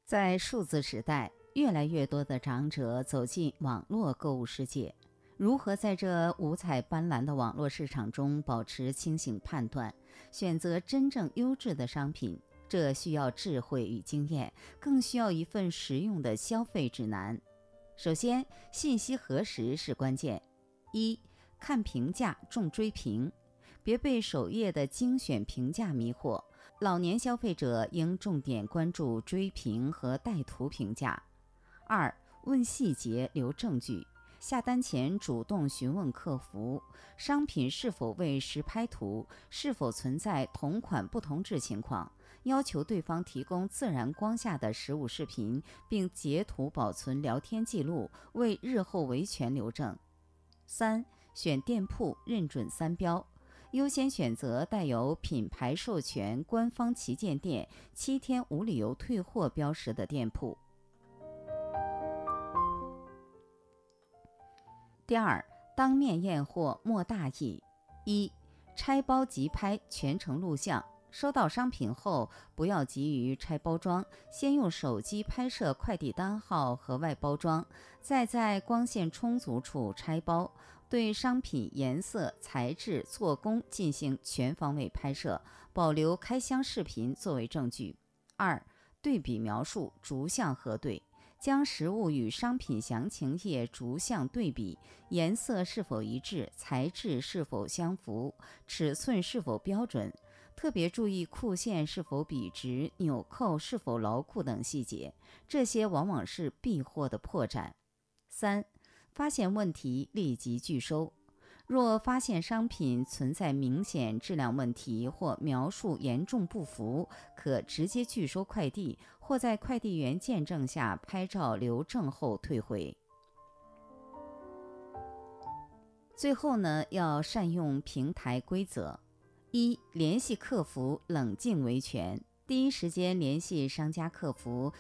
在数字时代，越来越多的长者走进网络购物世界。如何在这五彩斑斓的网络市场中保持清醒判断，选择真正优质的商品，这需要智慧与经验，更需要一份实用的消费指南。首先，信息核实是关键。一、看评价重追评，别被首页的精选评价迷惑。老年消费者应重点关注追评和带图评价。二、问细节留证据，下单前主动询问客服，商品是否为实拍图，是否存在同款不同质情况，要求对方提供自然光下的实物视频，并截图保存聊天记录，为日后维权留证。三、选店铺认准三标，优先选择带有品牌授权、官方旗舰店、7天无理由退货标识的店铺。第二，当面验货莫大意。一、拆包即拍全程录像，收到商品后不要急于拆包装，先用手机拍摄快递单号和外包装，再在光线充足处拆包，对商品颜色、材质、做工进行全方位拍摄，保留开箱视频作为证据。二、对比描述逐项核对，将实物与商品详情页逐项对比，颜色是否一致，材质是否相符，尺寸是否标准，特别注意裤线是否笔直，纽扣是否牢固等细节，这些往往是避祸的破绽。三、发现问题立即拒收。若发现商品存在明显质量问题或描述严重不符，可直接拒收快递，或在快递员见证下拍照留证后退回。最后呢，要善用平台规则。一、联系客服冷静维权，第一时间联系商家客服，